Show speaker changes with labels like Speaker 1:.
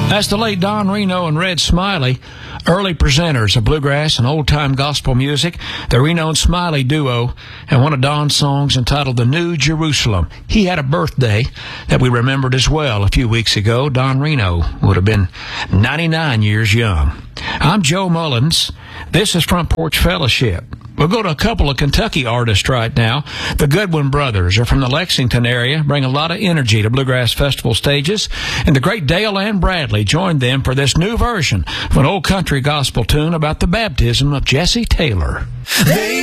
Speaker 1: That's the late Don Reno and Red Smiley, early presenters of bluegrass and old-time gospel music, the Reno and Smiley duo, and one of Don's songs entitled The New Jerusalem. He had a birthday that we remembered as well a few weeks ago. Don Reno would have been 99 years young. I'm Joe Mullins. This is Front Porch Fellowship. We'll go to a couple of Kentucky artists right now. The Goodwin Brothers are from the Lexington area, bring a lot of energy to Bluegrass Festival stages, and the great Dale Ann Bradley joined them for this new version of an old country gospel tune about the baptism of Jesse Taylor.